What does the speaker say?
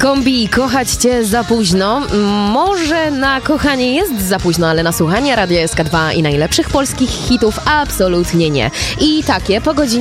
Kombi, kochać cię za późno. Może na kochanie jest za późno, ale na słuchanie Radia SK2 i najlepszych polskich hitów absolutnie nie. I takie po godzinie